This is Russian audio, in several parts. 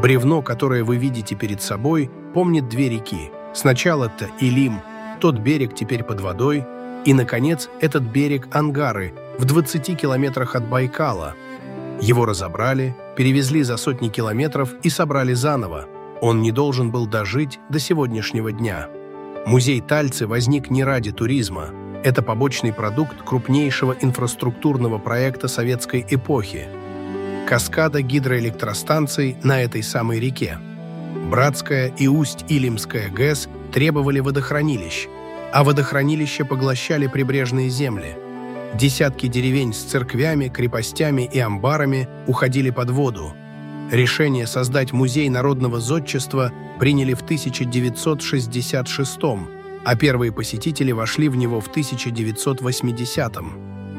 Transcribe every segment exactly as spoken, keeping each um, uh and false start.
Бревно, которое вы видите перед собой, помнит две реки. Сначала-то Илим, тот берег теперь под водой, и, наконец, этот берег Ангары в двадцати километрах от Байкала. Его разобрали, перевезли за сотни километров и собрали заново. Он не должен был дожить до сегодняшнего дня. Музей Тальцы возник не ради туризма. Это побочный продукт крупнейшего инфраструктурного проекта советской эпохи – каскада гидроэлектростанций на этой самой реке. Братская и Усть-Илимская ГЭС требовали водохранилищ, а водохранилища поглощали прибрежные земли. Десятки деревень с церквями, крепостями и амбарами уходили под воду. Решение создать музей народного зодчества приняли в тысяча девятьсот шестьдесят шестом, а первые посетители вошли в него в тысяча девятьсот восьмидесятом.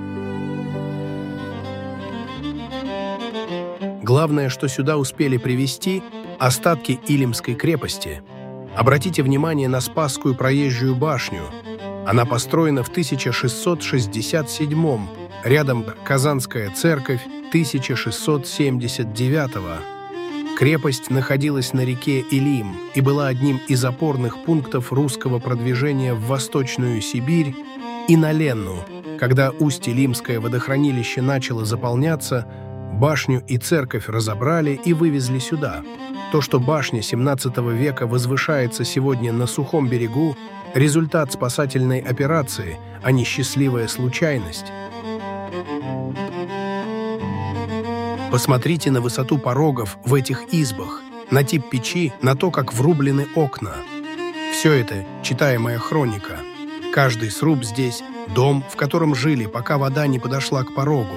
Главное, что сюда успели привезти – остатки Илимской крепости. Обратите внимание на Спасскую проезжую башню. Она построена в тысяча шестьсот шестьдесят седьмом, рядом Казанская церковь тысяча шестьсот семьдесят девятого. Крепость находилась на реке Илим и была одним из опорных пунктов русского продвижения в Восточную Сибирь и на Ленну. Когда Усть-Илимское водохранилище начало заполняться, башню и церковь разобрали и вывезли сюда. То, что башня семнадцатого века возвышается сегодня на сухом берегу, результат спасательной операции, а не счастливая случайность. Посмотрите на высоту порогов в этих избах, на тип печи, на то, как врублены окна. Все это читаемая хроника. Каждый сруб здесь – дом, в котором жили, пока вода не подошла к порогу.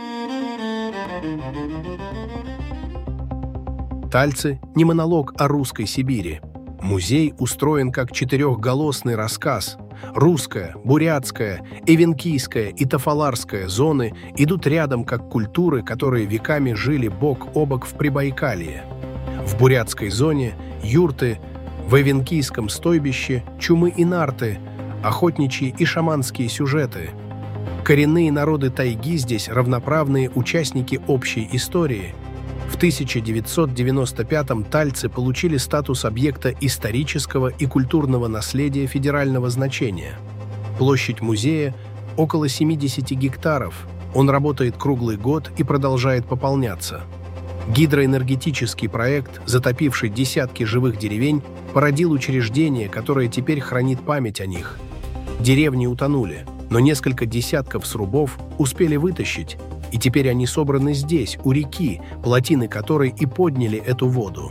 Тальцы – не монолог о русской Сибири. Музей устроен как четырехголосный рассказ. Русская, бурятская, эвенкийская и тафаларская зоны идут рядом как культуры, которые веками жили бок о бок в Прибайкалье. В бурятской зоне – юрты, в эвенкийском стойбище – чумы и нарты, охотничьи и шаманские сюжеты. Коренные народы тайги здесь равноправные участники общей истории. В тысяча девятьсот девяносто пятом тальцы получили статус объекта исторического и культурного наследия федерального значения. Площадь музея – около семидесяти гектаров. Он работает круглый год и продолжает пополняться. Гидроэнергетический проект, затопивший десятки живых деревень, породил учреждение, которое теперь хранит память о них. Деревни утонули, но несколько десятков срубов успели вытащить, и теперь они собраны здесь, у реки, плотины которой и подняли эту воду.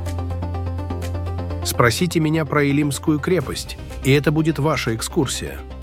Спросите меня про Илимскую крепость, и это будет ваша экскурсия.